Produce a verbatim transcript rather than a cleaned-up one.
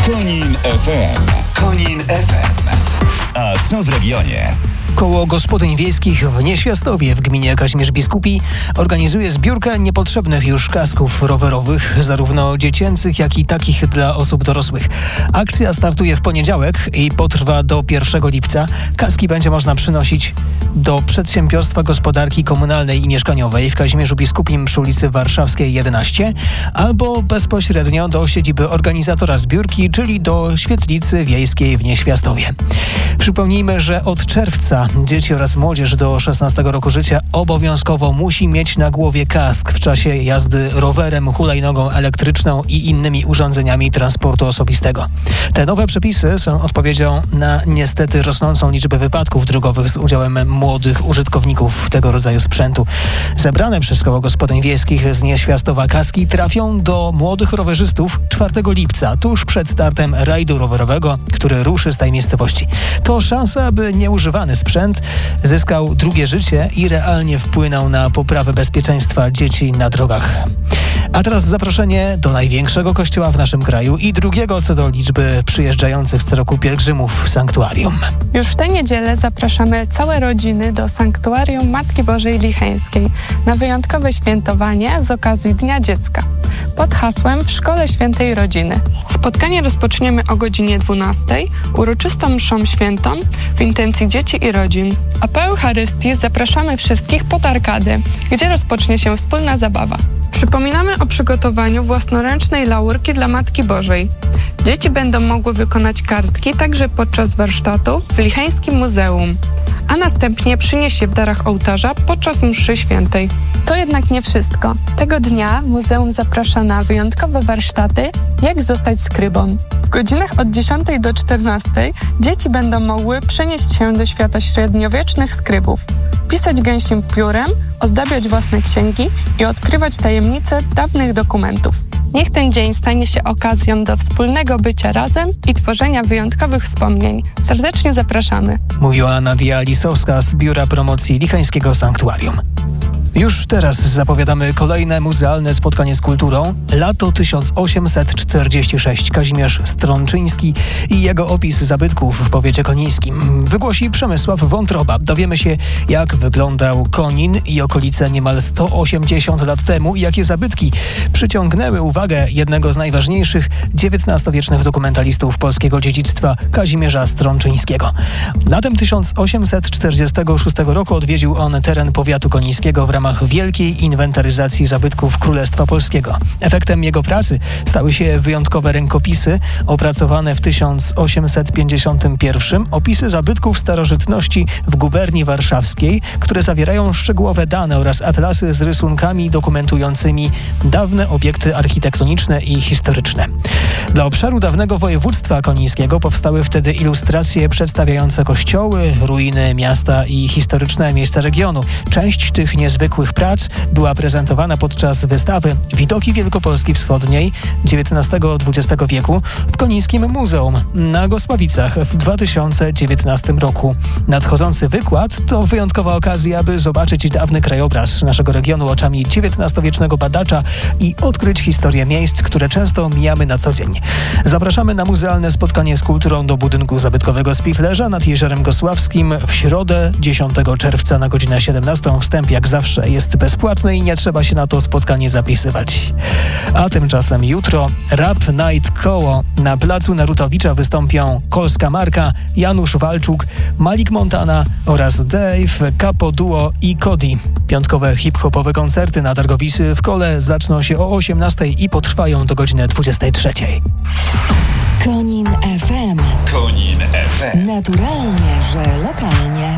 Konin F M. Konin F M. A co w regionie? Koło Gospodyń Wiejskich w Nieświastowie w gminie Kazimierz Biskupi organizuje zbiórkę niepotrzebnych już kasków rowerowych, zarówno dziecięcych, jak i takich dla osób dorosłych. Akcja startuje w poniedziałek i potrwa do pierwszego lipca. Kaski będzie można przynosić do Przedsiębiorstwa Gospodarki Komunalnej i Mieszkaniowej w Kazimierzu Biskupim przy ulicy Warszawskiej jedenaście albo bezpośrednio do siedziby organizatora zbiórki, czyli do Świetlicy Wiejskiej w Nieświastowie. Przypomnijmy, że od czerwca dzieci oraz młodzież do szesnastego roku życia obowiązkowo musi mieć na głowie kask w czasie jazdy rowerem, hulajnogą elektryczną i innymi urządzeniami transportu osobistego. Te nowe przepisy są odpowiedzią na niestety rosnącą liczbę wypadków drogowych z udziałem młodych użytkowników tego rodzaju sprzętu. Zebrane przez Koło Gospodyń Wiejskich z Nieświastowa kaski trafią do młodych rowerzystów czwartego lipca, tuż przed startem rajdu rowerowego, który ruszy z tej miejscowości. To szansa, aby nieużywany sprzęt zyskał drugie życie i realnie wpłynął na poprawę bezpieczeństwa dzieci na drogach. A teraz zaproszenie do największego kościoła w naszym kraju i drugiego co do liczby przyjeżdżających co roku pielgrzymów sanktuarium. Już w tę niedzielę zapraszamy całe rodziny do Sanktuarium Matki Bożej Licheńskiej na wyjątkowe świętowanie z okazji Dnia Dziecka pod hasłem W Szkole Świętej Rodziny. Spotkanie rozpoczniemy o godzinie dwunastej uroczystą mszą świętą w intencji dzieci i rodzin. A po Eucharystii zapraszamy wszystkich pod arkadę, gdzie rozpocznie się wspólna zabawa. Przypominamy o przygotowaniu własnoręcznej laurki dla Matki Bożej. Dzieci będą mogły wykonać kartki także podczas warsztatu w Licheńskim Muzeum, a następnie przynieść je w darach ołtarza podczas mszy świętej. To jednak nie wszystko. Tego dnia muzeum zaprasza na wyjątkowe warsztaty Jak zostać skrybą. W godzinach od dziesiątej do czternastej dzieci będą mogły przenieść się do świata średniowiecznych skrybów, pisać gęsim piórem, ozdabiać własne księgi i odkrywać tajemnice dawnych dokumentów. Niech ten dzień stanie się okazją do wspólnego bycia razem i tworzenia wyjątkowych wspomnień. Serdecznie zapraszamy. Mówiła Nadia Lisowska z Biura Promocji Licheńskiego Sanktuarium. Już teraz zapowiadamy kolejne muzealne spotkanie z kulturą. Lato tysiąc osiemset czterdziesty szósty. Kazimierz Strączyński i jego opis zabytków w powiecie konińskim wygłosi Przemysław Wątroba. Dowiemy się, jak wyglądał Konin i okolice niemal sto osiemdziesiąt lat temu i jakie zabytki przyciągnęły uwagę jednego z najważniejszych dziewiętnastowiecznych dokumentalistów polskiego dziedzictwa, Kazimierza Strączyńskiego. Latem tysiąc osiemset czterdziestego szóstego roku odwiedził on teren powiatu konińskiego w ramach wielkiej inwentaryzacji zabytków Królestwa Polskiego. Efektem jego pracy stały się wyjątkowe rękopisy opracowane w tysiąc osiemset pięćdziesiątym pierwszym, opisy zabytków starożytności w guberni warszawskiej, które zawierają szczegółowe dane oraz atlasy z rysunkami dokumentującymi dawne obiekty architektoniczne i historyczne. Dla obszaru dawnego województwa konińskiego powstały wtedy ilustracje przedstawiające kościoły, ruiny miasta i historyczne miejsca regionu. Część tych niezwykłych prac była prezentowana podczas wystawy Widoki Wielkopolski Wschodniej dziewiętnastego dwudziestego wieku w Konińskim Muzeum na Gosławicach w dwa tysiące dziewiętnastym roku. Nadchodzący wykład to wyjątkowa okazja, aby zobaczyć dawny krajobraz naszego regionu oczami dziewiętnastowiecznego badacza i odkryć historię miejsc, które często mijamy na co dzień. Zapraszamy na muzealne spotkanie z kulturą do budynku zabytkowego Spichlerza nad Jeziorem Gosławskim w środę dziesiątego czerwca na godzinę siedemnastą. Wstęp jak zawsze jest bezpłatny i nie trzeba się na to spotkanie zapisywać. A tymczasem jutro Rap Night Koło. Na placu Narutowicza wystąpią Kolska Marka, Janusz Walczuk, Malik Montana oraz Dave, Capo Duo i Cody. Piątkowe hip-hopowe koncerty na targowisy w Kole zaczną się o osiemnastej i potrwają do godziny dwudziestej trzeciej. Konin F M. Konin F M. Naturalnie, że lokalnie.